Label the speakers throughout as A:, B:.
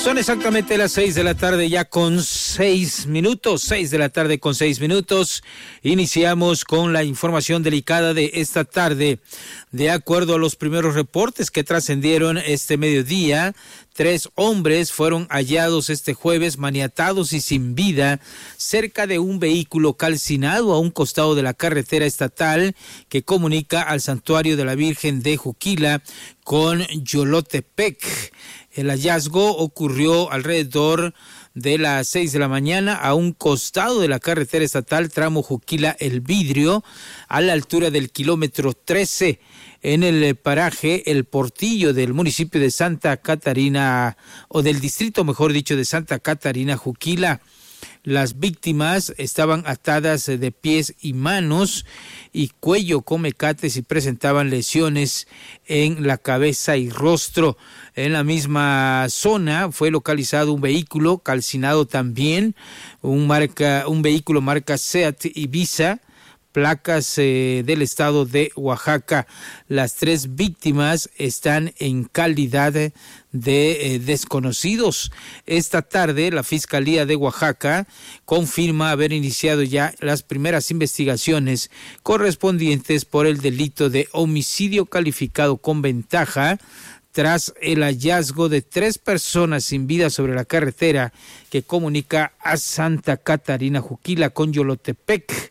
A: Son exactamente las 6 de la tarde ya con 6 minutos, 6 de la tarde con 6 minutos. Iniciamos con la información delicada de esta tarde. De acuerdo a los primeros reportes que trascendieron este mediodía, 3 hombres fueron hallados este jueves maniatados y sin vida cerca de un vehículo calcinado a un costado de la carretera estatal que comunica al Santuario de la Virgen de Juquila con Yolotepec. El hallazgo ocurrió alrededor de las 6 de la mañana a un costado de la carretera estatal tramo Juquila-El Vidrio, a la altura del kilómetro 13, en el paraje El Portillo del municipio de Santa Catarina, o del distrito, mejor dicho, de Santa Catarina, Juquila. Las víctimas estaban atadas de pies y manos y cuello con mecates y presentaban lesiones en la cabeza y rostro. En la misma zona fue localizado un vehículo calcinado también, un vehículo marca Seat Ibiza, placas del estado de Oaxaca. Las 3 víctimas están en calidad de desconocidos. Esta tarde la Fiscalía de Oaxaca confirma haber iniciado ya las primeras investigaciones correspondientes por el delito de homicidio calificado con ventaja, tras el hallazgo de 3 personas sin vida sobre la carretera que comunica a Santa Catarina Juquila con Yolotepec.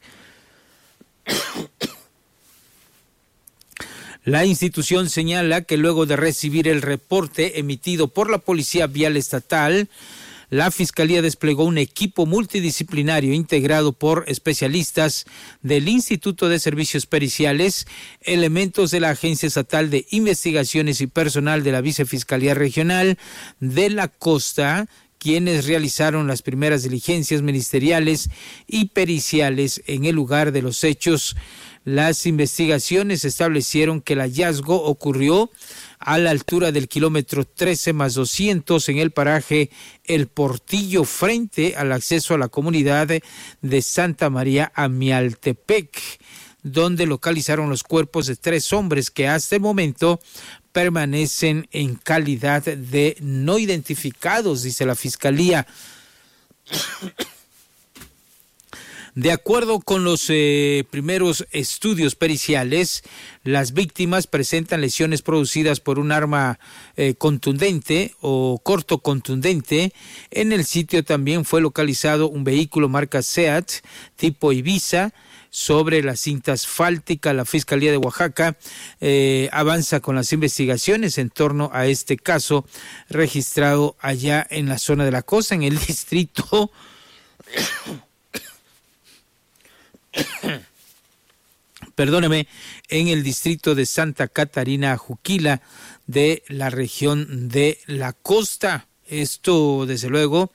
A: La institución señala que luego de recibir el reporte emitido por la Policía Vial Estatal, la Fiscalía desplegó un equipo multidisciplinario integrado por especialistas del Instituto de Servicios Periciales, elementos de la Agencia Estatal de Investigaciones y personal de la Vicefiscalía Regional de la Costa, quienes realizaron las primeras diligencias ministeriales y periciales en el lugar de los hechos. Las investigaciones establecieron que el hallazgo ocurrió a la altura del kilómetro 13 más 200 en el paraje El Portillo, frente al acceso a la comunidad de Santa María Amialtepec, donde localizaron los cuerpos de 3 hombres que hasta el momento permanecen en calidad de no identificados, dice la Fiscalía. De acuerdo con los primeros estudios periciales, las víctimas presentan lesiones producidas por un arma contundente o corto contundente. En el sitio también fue localizado un vehículo marca Seat tipo Ibiza. Sobre la cinta asfáltica, la Fiscalía de Oaxaca avanza con las investigaciones en torno a este caso registrado allá en la zona de la costa, en el distrito en el distrito de Santa Catarina Juquila de la región de la costa. Esto, desde luego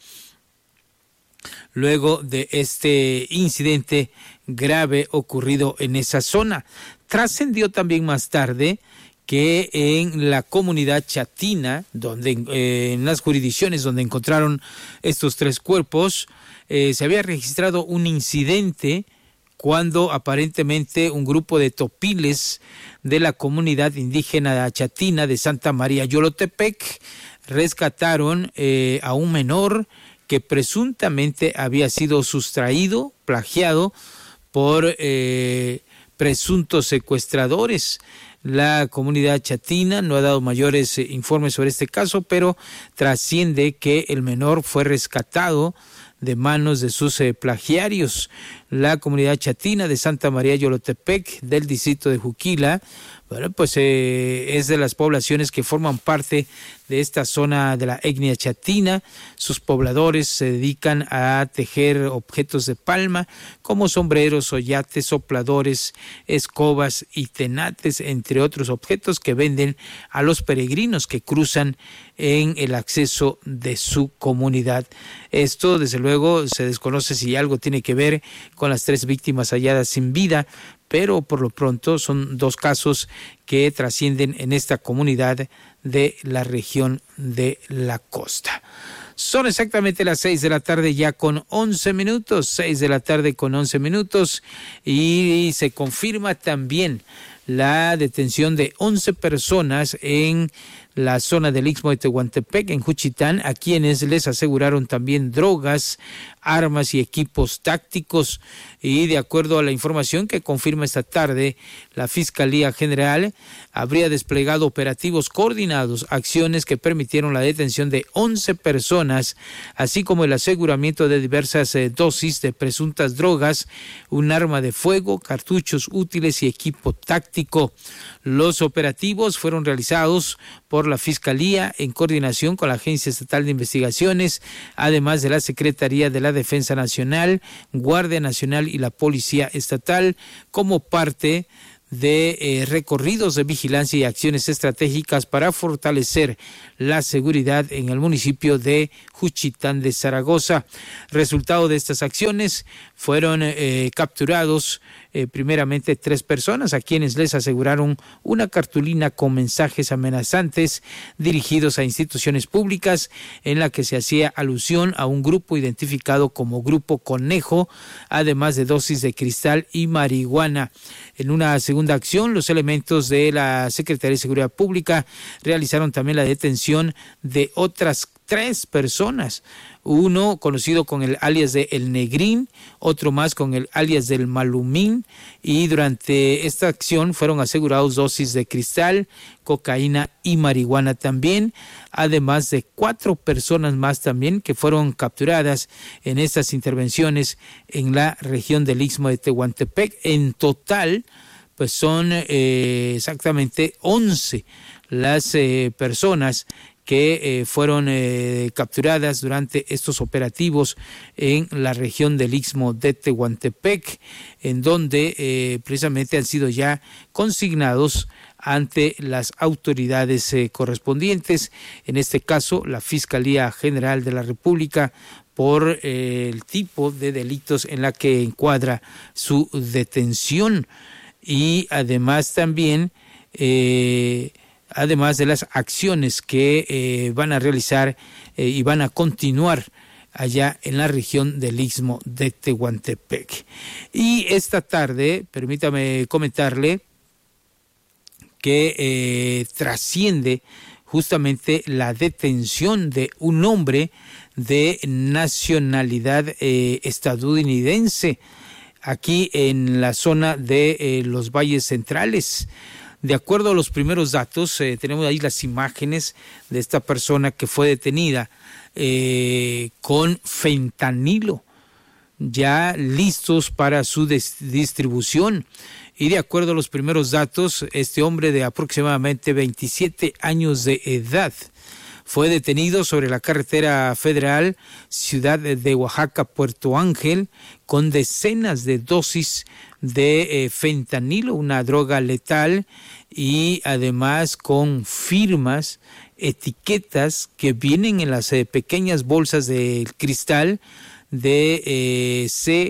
A: de este incidente grave ocurrido en esa zona. Trascendió también más tarde que en la comunidad chatina, donde en las jurisdicciones donde encontraron estos 3 cuerpos, se había registrado un incidente cuando aparentemente un grupo de topiles de la comunidad indígena chatina de Santa María Yolotepec rescataron a un menor que presuntamente había sido sustraído, plagiado por presuntos secuestradores. La comunidad chatina no ha dado mayores informes sobre este caso, pero trasciende que el menor fue rescatado de manos de sus plagiarios. La comunidad chatina de Santa María Yolotepec del distrito de Juquila, bueno, pues es de las poblaciones que forman parte de esta zona de la etnia chatina. Sus pobladores se dedican a tejer objetos de palma como sombreros, oyates, sopladores, escobas y tenates, entre otros objetos que venden a los peregrinos que cruzan en el acceso de su comunidad. Esto, desde luego, se desconoce si algo tiene que ver con las 3 víctimas halladas sin vida, pero por lo pronto son 2 casos que trascienden en esta comunidad de la región de la costa. Son exactamente las 6 de la tarde ya con 11 minutos, 6 de la tarde con 11 minutos, y se confirma también la detención de 11 personas en la zona del Istmo de Tehuantepec, en Juchitán, a quienes les aseguraron también drogas, armas y equipos tácticos. Y de acuerdo a la información que confirma esta tarde, la Fiscalía General habría desplegado operativos coordinados, acciones que permitieron la detención de 11 personas, así como el aseguramiento de diversas dosis de presuntas drogas, un arma de fuego, cartuchos útiles y equipo táctico. Los operativos fueron realizados por la Fiscalía en coordinación con la Agencia Estatal de Investigaciones, además de la Secretaría de la Defensa Nacional, Guardia Nacional y la Policía Estatal, como parte de recorridos de vigilancia y acciones estratégicas para fortalecer la seguridad en el municipio de Juchitán de Zaragoza. Resultado de estas acciones fueron capturados primeramente 3 personas a quienes les aseguraron una cartulina con mensajes amenazantes dirigidos a instituciones públicas en la que se hacía alusión a un grupo identificado como Grupo Conejo, además de dosis de cristal y marihuana. En una segunda acción, los elementos de la Secretaría de Seguridad Pública realizaron también la detención de otras 3 personas, uno conocido con el alias de El Negrín, otro más con el alias del Malumín, y durante esta acción fueron asegurados dosis de cristal, cocaína y marihuana también, además de 4 personas más también que fueron capturadas en estas intervenciones en la región del Istmo de Tehuantepec. En total, pues son exactamente 11 las personas que fueron capturadas durante estos operativos en la región del Istmo de Tehuantepec, en donde precisamente han sido ya consignados ante las autoridades correspondientes, en este caso la Fiscalía General de la República, por el tipo de delitos en la que encuadra su detención, y además también además de las acciones que van a realizar y van a continuar allá en la región del Istmo de Tehuantepec. Y esta tarde, permítame comentarle que trasciende justamente la detención de un hombre de nacionalidad estadounidense aquí en la zona de los Valles Centrales. De acuerdo a los primeros datos, tenemos ahí las imágenes de esta persona que fue detenida con fentanilo, ya listos para su distribución. Y de acuerdo a los primeros datos, este hombre de aproximadamente 27 años de edad fue detenido sobre la carretera federal Ciudad de Oaxaca, Puerto Ángel, con decenas de dosis de fentanilo, una droga letal, y además con firmas, etiquetas que vienen en las pequeñas bolsas de cristal de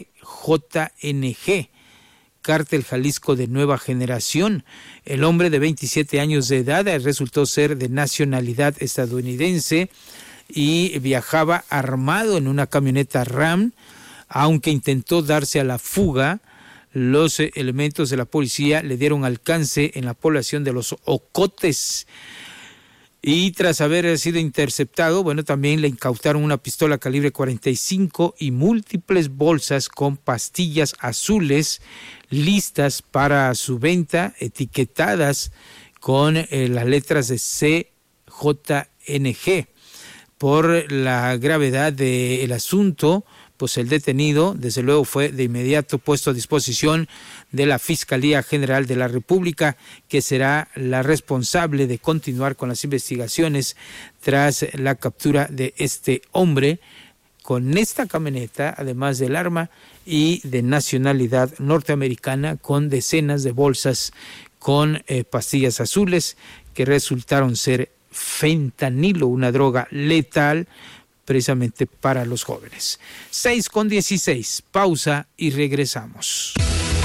A: CJNG, Cártel Jalisco de Nueva Generación. El hombre de 27 años de edad resultó ser de nacionalidad estadounidense y viajaba armado en una camioneta Ram. Aunque intentó darse a la fuga, los elementos de la policía le dieron alcance en la población de Los Ocotes. Y tras haber sido interceptado, también le incautaron una pistola calibre 45 y múltiples bolsas con pastillas azules listas para su venta, etiquetadas con las letras de CJNG. Por la gravedad del asunto, pues el detenido, desde luego, fue de inmediato puesto a disposición de la Fiscalía General de la República, que será la responsable de continuar con las investigaciones tras la captura de este hombre con esta camioneta, además del arma, y de nacionalidad norteamericana, con decenas de bolsas con pastillas azules que resultaron ser fentanilo, una droga letal precisamente para los jóvenes. 6:16, pausa y regresamos.